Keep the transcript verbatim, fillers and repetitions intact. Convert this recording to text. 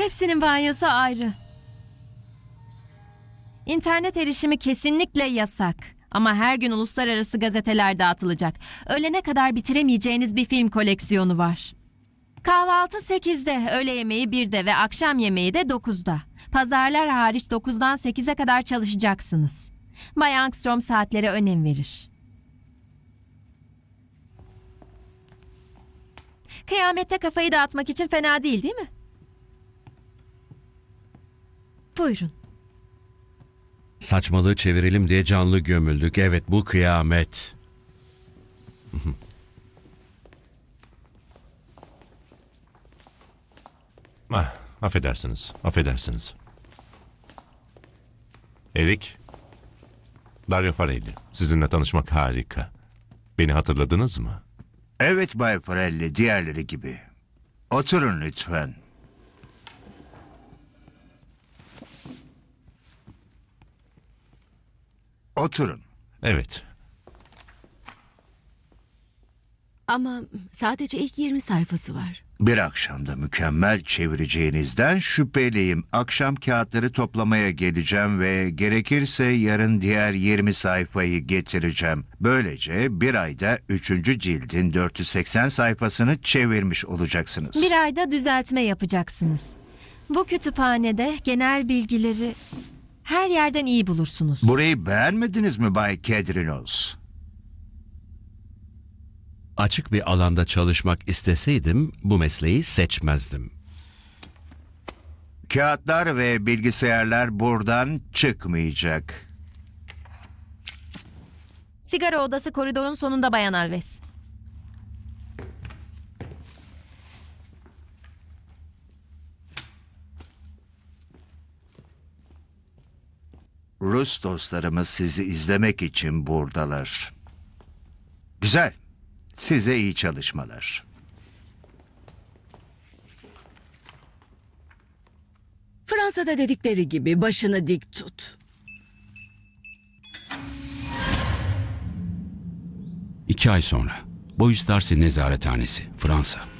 Hepsinin banyosu ayrı. İnternet erişimi kesinlikle yasak. Ama her gün uluslararası gazeteler dağıtılacak. Öğlene kadar bitiremeyeceğiniz bir film koleksiyonu var. Kahvaltı sekizde, öğle yemeği birde ve akşam yemeği de dokuzda. Pazarlar hariç dokuzdan sekize kadar çalışacaksınız. Bay Angstrom saatlere önem verir. Kıyamette kafayı dağıtmak için fena değil, değil mi? Buyurun. Saçmalığı çevirelim diye canlı gömüldük. Evet, bu kıyamet. Ah, affedersiniz, affedersiniz. Erik, Dario Farelli. Sizinle tanışmak harika. Beni hatırladınız mı? Evet Bay Farelli, diğerleri gibi. Oturun lütfen. Oturun. Evet. Ama sadece ilk yirmi sayfası var. Bir akşamda mükemmel çevireceğinizden şüpheliyim. Akşam kağıtları toplamaya geleceğim ve gerekirse yarın diğer yirmi sayfayı getireceğim. Böylece bir ayda üçüncü cildin dört yüz seksen sayfasını çevirmiş olacaksınız. Bir ayda düzeltme yapacaksınız. Bu kütüphanede genel bilgileri her yerden iyi bulursunuz. Burayı beğenmediniz mi Bay Kedrinos? Açık bir alanda çalışmak isteseydim bu mesleği seçmezdim. Kağıtlar ve bilgisayarlar buradan çıkmayacak. Sigara odası koridorun sonunda Bayan Alves. Rus dostlarımız sizi izlemek için buradalar. Güzel. Size iyi çalışmalar. Fransa'da dedikleri gibi başını dik tut. İki ay sonra. Boyuz Darcy Nezarethanesi, Fransa.